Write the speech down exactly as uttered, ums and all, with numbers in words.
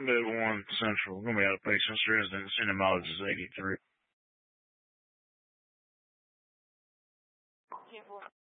Mid one Central. Gonna be out of patience residence. Sending mileage is eighty-three.